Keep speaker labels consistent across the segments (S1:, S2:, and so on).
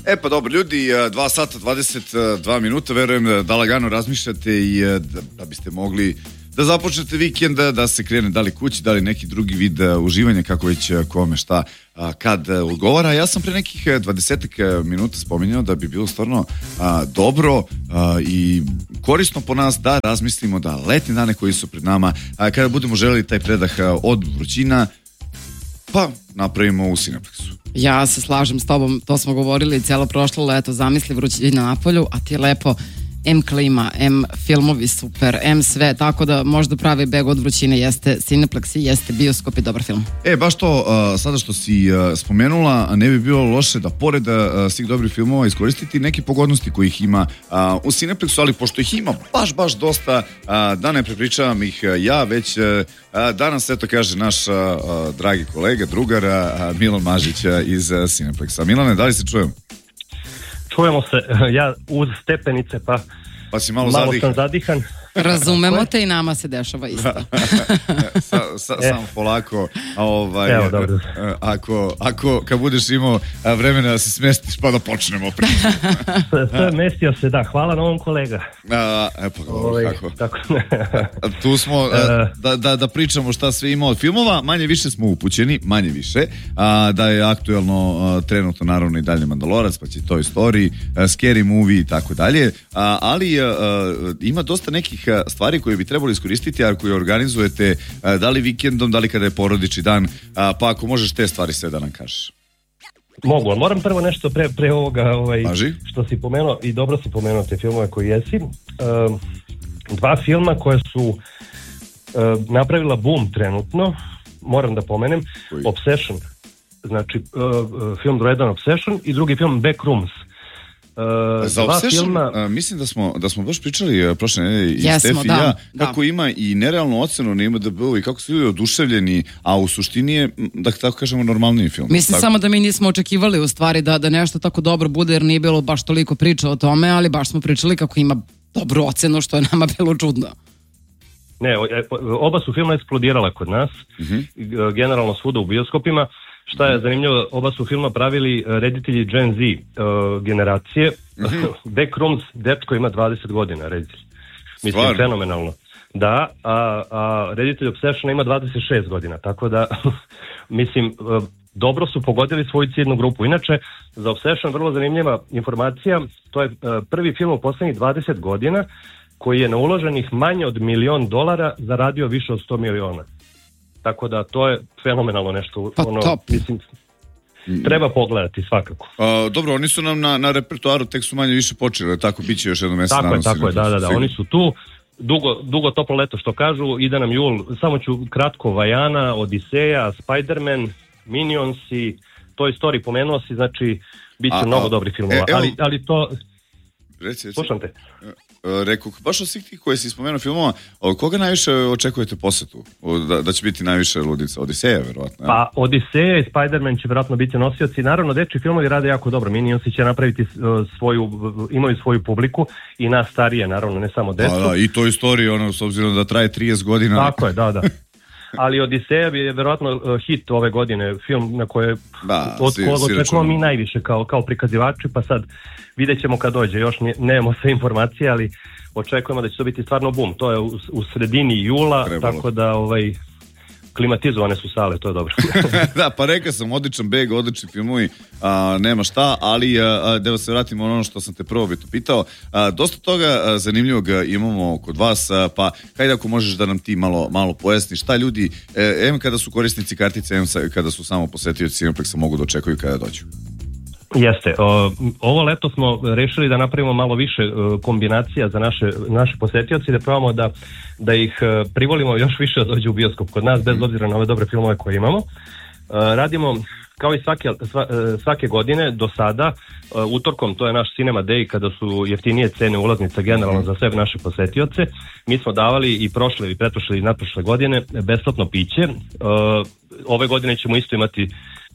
S1: Pa dobro, ljudi, 2 sata 22 minuta, verujem da lagano razmišljate i da biste mogli da započnete vikend, da se krene da li kući, da li neki drugi vid uživanja, kako već kome šta kad odgovara. Ja sam pre nekih 20 minuta spominjao da bi bilo stvarno dobro i korisno po nas da razmislimo da letnje dane koji su pred nama, kada budemo želeli taj predah od vrućina, pa napravimo u Cineplexu.
S2: Ja se slažem s tobom, to smo govorili cijelo prošlo leto, zamisli vrućina na polju, a ti lepo M klima, M filmovi super, M sve, tako da možda pravi beg od vrućine jeste Cineplex i jeste bioskop i dobar film.
S1: Baš to, sada što si spomenula, ne bi bilo loše da pored svih dobrih filmova iskoristiti neke pogodnosti kojih ima u Cineplexu, ali pošto ih ima baš dosta, da ne prepričavam ih ja, već danas eto kaže naš dragi kolega, drugar Milan Mažić iz Cineplexa. Milane, da li se čujemo?
S3: Čujemo se, ja uz stepenice, pa
S1: si malo
S3: sam zadihan.
S2: Razumemo te i nama se dešava isto.
S1: Samo polako.
S3: Evo, dobro.
S1: Ako kad budeš imao vremena da se smestiš, pa da počnemo priču.
S3: Sve mestio se, da. Hvala na ovom kolega.
S1: Kako? Tu smo da pričamo šta sve ima od filmova. Manje više smo upućeni, da je aktuelno trenutno naravno i dalje Mandalorac, pa će Toy Story, Scary Movie i tako dalje. Ali ima dosta nekih stvari koje bi trebali iskoristiti, a koje organizujete da li vikendom, da li kada je porodični dan, pa ako možeš te stvari sve da nam kažeš.
S3: Mogu, ali moram prvo nešto pre ovoga što si pomenuo, i dobro si pomenuo te filmove koji jesi. Dva filma koje su napravila boom trenutno, moram da pomenem. Obsession, znači film broj 1 Obsession i drugi film Backrooms.
S1: Za Obsession, mislim da smo baš pričali prošle nedelje i Stef i ja, kako ima i nerealnu ocenu na IMDb-u i kako su ljudi oduševljeni, a u suštini je, da tako kažemo, normalniji film.
S2: Mislim samo da mi nismo očekivali u stvari da nešto tako dobro bude, jer nije bilo baš toliko priča o tome, ali baš smo pričali kako ima dobru ocenu, što je nama bilo čudno.
S3: Ne, oba su filma eksplodirala kod nas, generalno svuda u bioskopima. Šta je zanimljivo, oba su filma pravili reditelji Gen Z generacije. Backrooms, dečko ima 20 godina reditelj. Mislim, fenomenalno. Da, a reditelj Obsessiona ima 26 godina, tako da, mislim, dobro su pogodili svoju ciljnu grupu. Inače, za Obsession vrlo zanimljiva informacija, to je prvi film u poslednjih 20 godina koji je na uloženih manje od $1 milion zaradio više od 100 miliona. Tako da to je fenomenalno nešto. Mislim, treba pogledati svakako.
S1: Dobro, oni su nam na repertoaru, tek su manje više počeli, tako bit će još jedno mjesec.
S3: Tako je, da, oni su tu. Dugo toplo leto što kažu, ide nam jul, samo ću kratko Vajana, Odiseja, Spider-Man, Minions i Toy Story pomenuo si, znači bit će mnogo dobrih filmova, ali to...
S1: Reci.
S3: Slušam te.
S1: Rekao, baš od svih tih koje si spomenuo filmova, od koga najviše očekujete posetu? Da će biti najviše ludica? Odiseja, verovatno?
S3: Pa, Odiseja i Spider-Man će verovatno biti nosioci. Naravno, dečji filmovi rade jako dobro. Minionsi će napraviti imaju svoju publiku i nas starije, naravno, ne samo decu.
S1: Da, i Toy Story, s obzirom da traje 30 godina.
S3: Tako je, da. Ali Odiseja je verovatno hit ove godine, film na koje očekujemo mi najviše kao prikazivači, pa sad vidjet ćemo kad dođe, još nemamo sve informacije, ali očekujemo da će to biti stvarno boom. To je u sredini jula, tako da klimatizovane su sale, to je dobro.
S1: Da, pa rekao sam, odličan beg, odlični filmovi, nema šta, ali da se vratimo ono što sam te prvo pitao. Dosta toga zanimljivog imamo kod vas, pa hajde ako možeš da nam ti malo pojasniš šta ljudi, kada su korisnici kartice, kada su samo posetioci Cineplexa mogu da očekuju kada dođu.
S3: Jeste, ovo leto smo rešili da napravimo malo više kombinacija za naše posetioci, da probamo da ih privolimo još više da dođu u bioskop kod nas, bez obzira na ove dobre filmove koje imamo. Radimo kao i svake godine do sada, utorkom, to je naš Cinema Day, kada su jeftinije cene ulaznica generalno za sve naše posetioce. Mi smo davali i prošle, i pretprošle, i nadprošle godine besplatno piće. Ove godine ćemo isto imati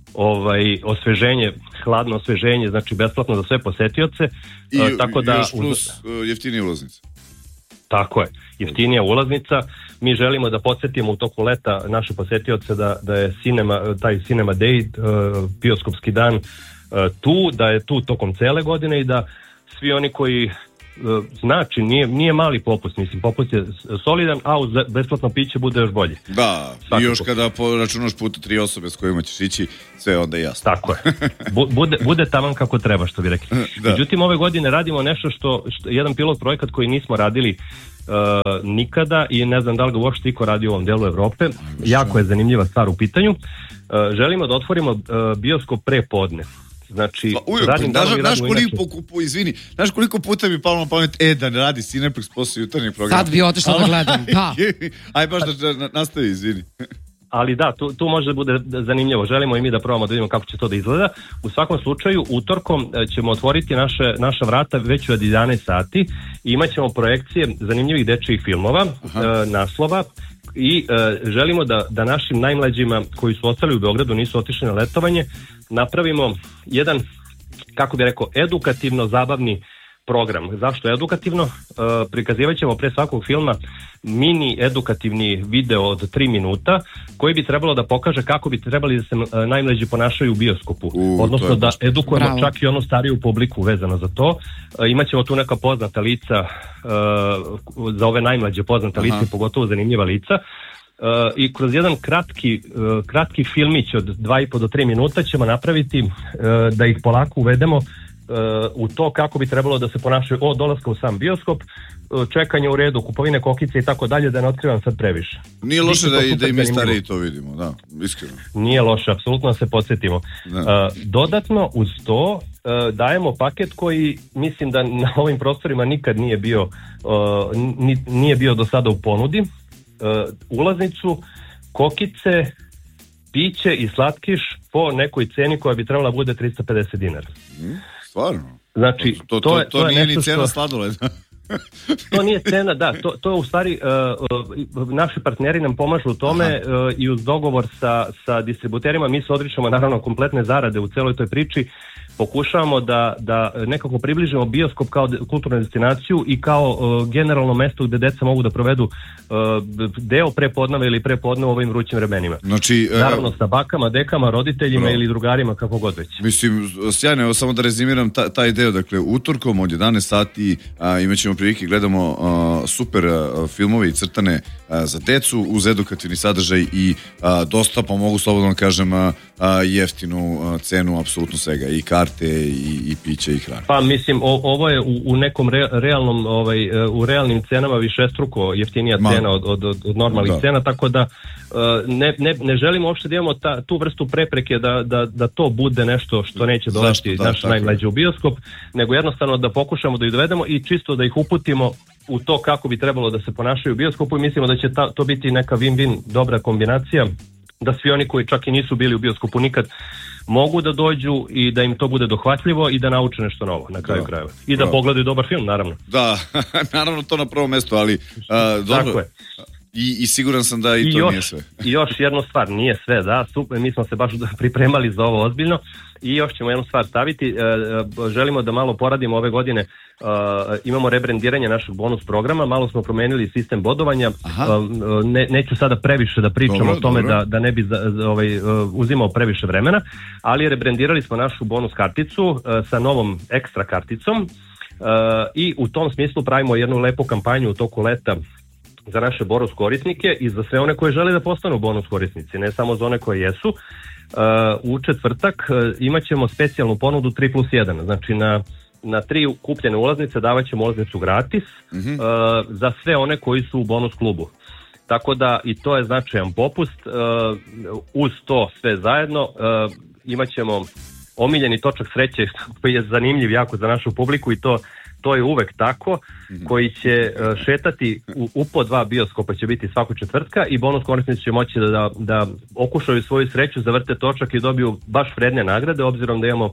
S3: osveženje, hladno osveženje, znači besplatno za sve posetioce.
S1: I tako da, još plus jeftinije ulaznice.
S3: Tako je, jeftinija ulaznica. Mi želimo da podsjetimo u toku leta naše posetioce da je taj Cinema Day, bioskopski dan, tu, da je tu tokom cele godine i da svi oni koji znači nije mali popust, mislim popust je solidan, a uz besplatno piće bude još bolje.
S1: Da, svakako. I još kada računaš puta 3 osobe s kojima ćeš ići, sve je onda jasno.
S3: Tako je. Bude taman kako treba, što bi rekli. Da. Međutim, ove godine radimo nešto što jedan pilot projekat koji nismo radili nikada i ne znam da li ga uopšte iko radi u ovom delu Evrope. Jako je zanimljiva stvar u pitanju. Želimo da otvorimo bioskop pre podne. Znači, znaš koliko puta mi palo na pamet da ne radi Cineplex posle jutarnjeg programa.
S2: Sad bi otišla da gledam, da.
S1: Aj baš da nastavi, izvini.
S3: Ali da, tu može da bude zanimljivo. Želimo i mi da probamo da vidimo kako će to da izgleda. U svakom slučaju, utorkom ćemo otvoriti naša vrata već od 11 sati i imat ćemo projekcije zanimljivih dečijih filmova, naslova, i želimo da našim najmlađima koji su ostali u Beogradu, nisu otišli na letovanje, napravimo jedan, kako bi rekao, edukativno zabavni program. Zašto edukativno? Prikazivat ćemo pre svakog filma mini edukativni video od 3 minuta koji bi trebalo da pokaže kako bi trebali da se najmlađi ponašaju u bioskopu. Odnosno da edukujemo čak i onu stariju publiku vezano za to. Imaćemo tu neka poznata lica, za ove najmlađe poznata lica, pogotovo zanimljiva lica. I kroz jedan kratki filmić od 2,5 do 3 minuta ćemo napraviti da ih polako uvedemo u to kako bi trebalo da se ponašaju od dolaska u sam bioskop, čekanje u redu, kupovine kokice i tako dalje, da ne otkrivam sad previše.
S1: Nije loše da i mi stariji to vidimo, da, iskreno.
S3: Nije loše, apsolutno se podsjetimo. Dodatno uz to dajemo paket koji mislim da na ovim prostorima nikad nije bio do sada u ponudi. Ulaznicu, kokice, piće i slatkiš po nekoj ceni koja bi trebala bude 350 dinara.
S1: Stvarno?
S3: Znači,
S1: to nije ni cena sladoleda.
S3: To nije cena, da, to u stvari naši partneri nam pomažu u tome i uz dogovor sa distributerima mi se odričemo naravno kompletne zarade u celoj toj priči. Pokušavamo da nekako približimo bioskop kao kulturnu destinaciju i kao generalno mesto gde deca mogu da provedu deo prepodneva ili prepodne u ovim vrućim vremenima.
S1: Znači,
S3: naravno sa bakama, dekama, roditeljima ili drugarima, kako god već.
S1: Mislim, sjajno, evo samo da rezimiram taj deo, dakle, utorkom od 11 sati imat ćemo prilike, gledamo super filmove i crtane za decu uz edukativni sadržaj i dosta, pa mogu slobodno kažem, jeftinu cenu apsolutno svega, i karte i piće i hrane. Pa
S3: mislim, ovo je u nekom realnom, u realnim cenama višestruko jeftinija cena od normalnih cena, tako da ne želimo uopšte da imamo tu vrstu prepreke da to bude nešto što neće dovesti naše najmlađe u bioskop, nego jednostavno da pokušamo da ih dovedemo i čisto da ih uputimo u to kako bi trebalo da se ponašaju u bioskopu i mislimo da će to biti neka win-win dobra kombinacija, da svi oni koji čak i nisu bili u bioskopu nikad mogu da dođu i da im to bude dohvatljivo i da nauče nešto novo na kraju krajeva. I da pogledaju dobar film, naravno.
S1: Da, naravno to na prvom mestu, ali dobro.
S3: Tako je.
S1: I siguran sam da i to nije sve.
S3: I još jednu stvar, nije sve, da, super, mi smo se baš pripremali za ovo ozbiljno i još ćemo jednu stvar staviti, želimo da malo poradimo ove godine, imamo rebrendiranje našeg bonus programa, malo smo promenili sistem bodovanja, neću sada previše da pričam o tome da ne bi uzimao previše vremena, ali rebrendirali smo našu bonus karticu sa novom ekstra karticom i u tom smislu pravimo jednu lepu kampanju u toku leta za naše bonus korisnike i za sve one koje žele da postanu bonus korisnici, ne samo za one koje jesu. U četvrtak imat ćemo specijalnu ponudu 3+1, znači na 3 kupljene ulaznice davat ćemo ulaznicu gratis za sve one koji su u bonus klubu. Tako da i to je značajan popust. Uz to sve zajedno imat ćemo omiljeni točak sreće koji je zanimljiv jako za našu publiku i to je uvek tako, koji će šetati u po 2 bioskopa će biti svakog četvrtka i bonus korisnici će moći da okušaju svoju sreću, zavrte točak i dobiju baš vredne nagrade, obzirom da imamo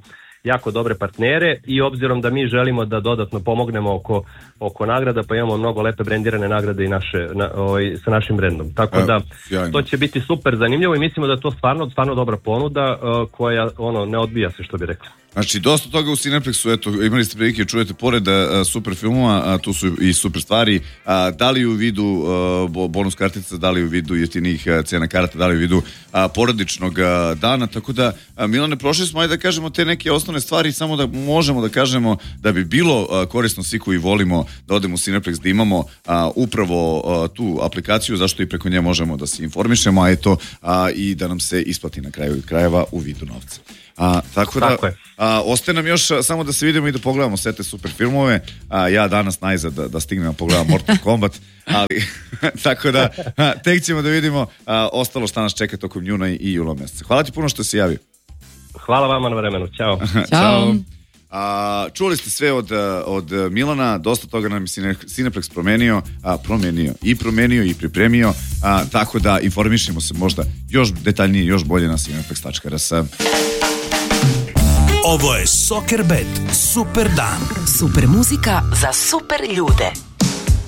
S3: jako dobre partnere i obzirom da mi želimo da dodatno pomognemo oko nagrada, pa imamo mnogo lepe brendirane nagrade i sa našim brendom. Tako da
S1: sjajno.
S3: To će biti super zanimljivo i mislimo da je to stvarno dobra ponuda koja ne odbija se, što bi rekli.
S1: Znači, dosta toga u Cineplexu, eto, imali ste prilike, čujete, pored super filmova, tu su i super stvari, da li u vidu bonus kartica, da li u vidu jeftinih cena karata, da li u vidu porodičnog dana, tako da, Milane, prošli smo, ajde da kažemo te neke osnovne stvari, samo da možemo da kažemo da bi bilo korisno svi koji volimo da odemo u Cineplex, da imamo upravo tu aplikaciju, zašto i preko nje možemo da se informišemo, a eto, i da nam se isplati na kraju krajeva u vidu novca. Tako da, ostaje nam još samo da se vidimo i da pogledamo sve te super filmove. Ja danas najzad da stignem da pogledam Mortal Kombat, ali tako da tek ćemo da vidimo ostalo šta nas čeka tokom juna i jula meseca. Hvala ti puno što si javio.
S3: Hvala vama na vremenu, ćao.
S2: Ćao.
S1: Čuli ste sve od Milana, dosta toga nam je Cineplex promenio i pripremio, tako da informišemo se možda još detaljnije, još bolje na cineplex.rs.
S4: Ovo je Soccerbet, super dan.
S5: Super muzika za super ljude.